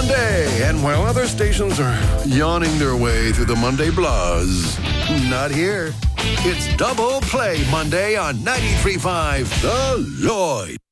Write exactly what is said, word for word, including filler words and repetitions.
Monday. And while other stations are yawning their way through the Monday blues, not here. It's Double Play Monday on ninety-three point five The Lloyd.